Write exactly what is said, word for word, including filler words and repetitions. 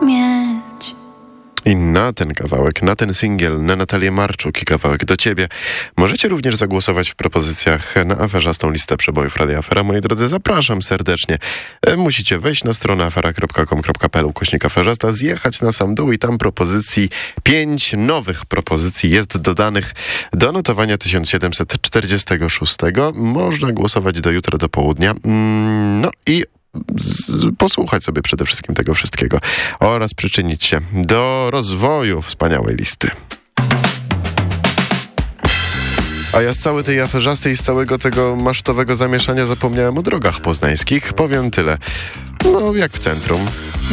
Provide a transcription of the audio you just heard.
mieć. I na ten kawałek, na ten singiel, na Natalię Marczuk i kawałek do ciebie możecie również zagłosować w propozycjach na aferzastą listę przebojów Radia Afera. Moi drodzy, zapraszam serdecznie. Musicie wejść na stronę afera kropka com kropka pe el ukośnik aferzasta, zjechać na sam dół i tam propozycji, pięć nowych propozycji jest dodanych do notowania tysiąc siedemset czterdziestego szóstego. Można głosować do jutra do południa. No i Z, posłuchać sobie przede wszystkim tego wszystkiego oraz przyczynić się do rozwoju wspaniałej listy. A ja z całej tej aferzastej i z całego tego masztowego zamieszania zapomniałem o drogach poznańskich. Powiem tyle. No, jak w centrum.